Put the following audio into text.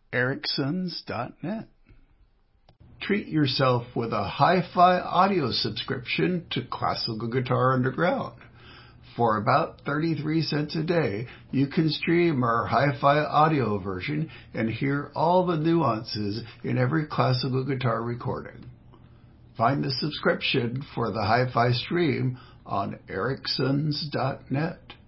Ericsons.net. Treat yourself with a hi-fi audio subscription to Classical Guitar Underground. For about 33 cents a day, you can stream our hi-fi audio version and hear all the nuances in every classical guitar recording. Find the subscription for the hi-fi stream on Ericsons.net.